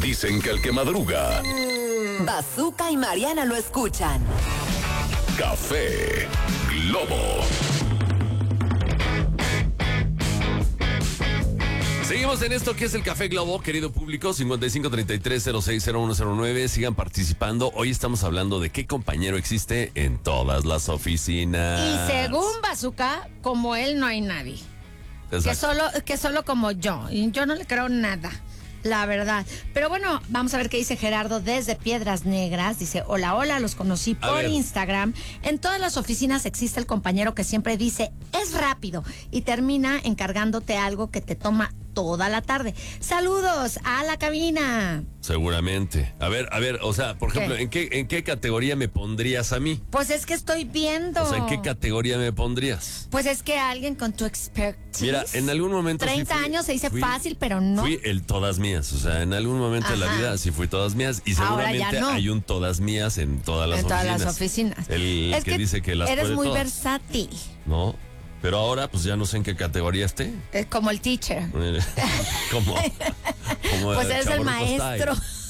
Dicen que el que madruga, Bazooka y Mariana lo escuchan. Café Globo. Seguimos en esto que es el Café Globo, querido público, 5533-060109. Sigan participando. Hoy estamos hablando de qué compañero existe en todas las oficinas. Y según Bazooka, como él no hay nadie. Que solo como yo. Y yo no le creo nada, la verdad. Pero bueno, vamos a ver qué dice Gerardo desde Piedras Negras. Dice, hola, los conocí por Instagram. En todas las oficinas existe el compañero que siempre dice, es rápido, y termina encargándote algo que te toma toda la tarde. Saludos a la cabina. Seguramente. A ver, o sea, por ejemplo, ¿en qué categoría me pondrías a mí? Pues es que estoy viendo. O sea, ¿en qué categoría me pondrías? Pues es que alguien con tu expertise. Mira, en algún momento 30 años se dice fácil, pero no. Fui el todas mías, o sea, en algún momento de la vida sí fui todas mías y seguramente hay un todas mías en todas las oficinas. En todas las oficinas. El que dice que las eres puede muy todas. versátil. No, pero ahora pues ya no sé en qué categoría esté. Como el teacher. como pues eres el maestro.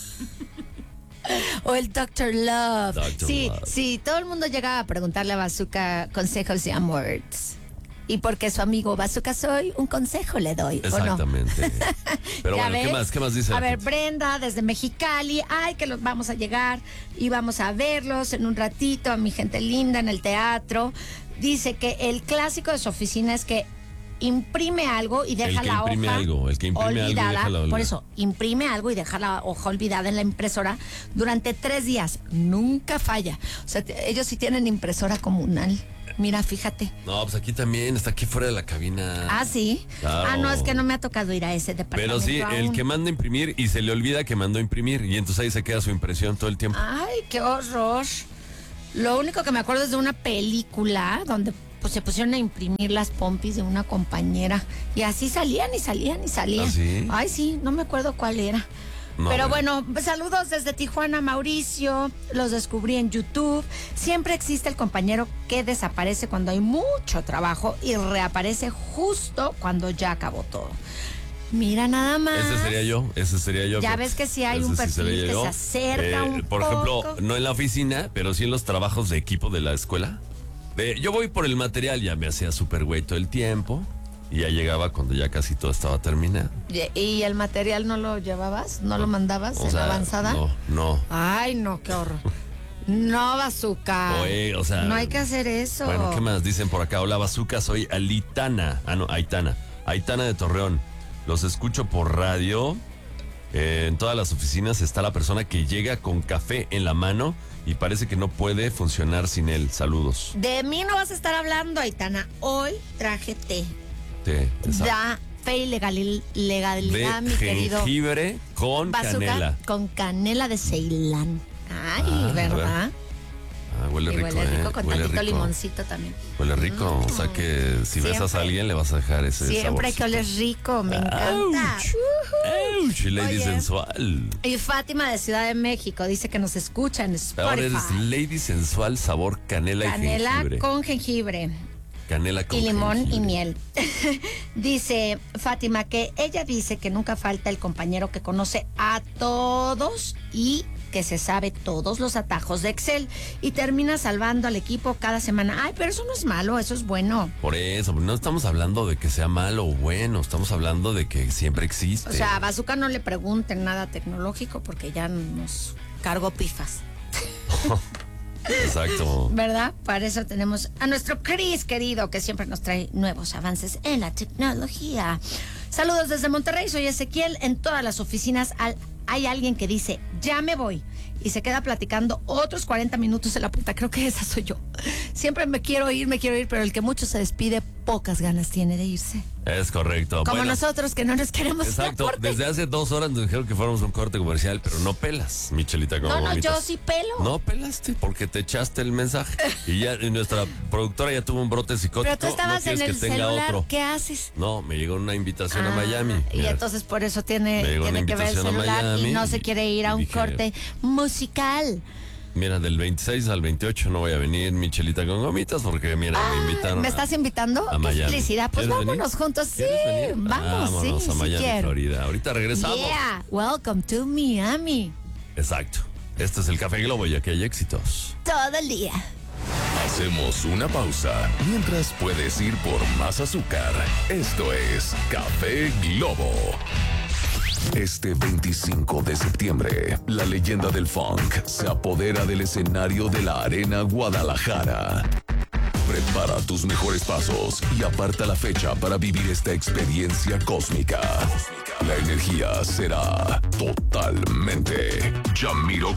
O el Dr. Love. Sí, todo el mundo llega a preguntarle a Bazooka consejos de amor. Y porque su amigo Bazooka soy, un consejo le doy. Exactamente. ¿O no? Pero bueno, ¿qué más dice? A ver, Brenda, desde Mexicali. Ay, que los vamos a llegar y vamos a verlos en un ratito, a mi gente linda en el teatro. Dice que el clásico de su oficina es que imprime algo y deja la hoja olvidada. Por eso, imprime algo y deja la hoja olvidada en la impresora durante 3 días. Nunca falla. O sea, ellos sí tienen impresora comunal. Mira, fíjate. No, pues aquí también, está aquí fuera de la cabina. Ah, ¿sí? Claro. Ah, no, es que no me ha tocado ir a ese departamento. Pero sí, el que manda a imprimir y se le olvida que mandó a imprimir y entonces ahí se queda su impresión todo el tiempo. Ay, qué horror. Lo único que me acuerdo es de una película donde pues se pusieron a imprimir las pompis de una compañera y así salían. ¿Ah, sí? Ay, sí, no me acuerdo cuál era. No, pero bueno, saludos desde Tijuana, Mauricio. Los descubrí en YouTube. Siempre existe el compañero que desaparece cuando hay mucho trabajo y reaparece justo cuando ya acabó todo. Mira nada más. Ese sería yo. Ya ves que sí hay un perfil que se acerca un poco. Por ejemplo, no en la oficina, pero sí en los trabajos de equipo de la escuela. Yo voy por el material, ya me hacía súper güey todo el tiempo. Y ya llegaba cuando ya casi todo estaba terminado. ¿Y el material no lo llevabas? ¿No lo mandabas en avanzada? No. Ay, no, qué horror. No, Bazooka. Oye, o sea, no hay que hacer eso. Bueno, ¿qué más dicen por acá? Hola, Bazooka, soy Aitana de Torreón. Los escucho por radio. En todas las oficinas está la persona que llega con café en la mano y parece que no puede funcionar sin él. Saludos. De mí no vas a estar hablando, Aitana. Hoy traje té. Da fe y legalidad, mi querido. Jengibre con Bazooka, canela. Con canela de Ceilán. Ay, ¿verdad? Huele rico, huele rico con huele tantito rico. Limoncito también. Huele rico, o sea que si besas a alguien le vas a dejar ese siempre saborcito. Hay que oler rico, me encanta. ¡Auch! Lady sensual. Y Fátima de Ciudad de México dice que nos escucha en Spotify. Ahora eres Lady sensual, sabor canela y jengibre. Canela con jengibre. Canela con y limón jengibre. Y miel. Dice Fátima que ella dice que nunca falta el compañero que conoce a todos y que se sabe todos los atajos de Excel y termina salvando al equipo cada semana. Ay, pero eso no es malo, eso es bueno. Por eso, no estamos hablando de que sea malo o bueno, estamos hablando de que siempre existe. O sea, a Bazooka no le pregunten nada tecnológico porque ya nos cargó pifas. Exacto. ¿Verdad? Para eso tenemos a nuestro Chris querido, que siempre nos trae nuevos avances en la tecnología. Saludos desde Monterrey, soy Ezequiel. En todas las oficinas hay alguien que dice, ya me voy. Y se queda platicando otros 40 minutos en la puerta. Creo que esa soy yo. Siempre me quiero ir, pero el que mucho se despide, pocas ganas tiene de irse. Es correcto. Como nosotros que no nos queremos. Exacto. Desde hace 2 horas nos dijeron que fuéramos a un corte comercial, pero no pelas, Michelita. No, yo sí pelo. No pelaste porque te echaste el mensaje. Y ya nuestra productora ya tuvo un brote psicótico. Pero tú estabas en el celular, otro. ¿Qué haces? No, me llegó una invitación a Miami. Y entonces por eso tiene que ver el celular y no se quiere ir a un corte musical. Mira, del 26 al 28 no voy a venir, Michelita con gomitas, porque mira, me invitaron. ¿Me estás invitando? A Miami. ¡Qué felicidad! Pues vámonos venir? juntos. Sí, Vámonos sí, a Miami, quiero. Florida. Ahorita regresamos. Yeah, welcome to Miami. Exacto. Este es el Café Globo y aquí hay éxitos. Todo el día. Hacemos una pausa mientras puedes ir por más azúcar. Esto es Café Globo. Este 25 de septiembre, la leyenda del funk se apodera del escenario de la Arena Guadalajara. Prepara tus mejores pasos y aparta la fecha para vivir esta experiencia cósmica. La energía será totalmente Jamiroquai.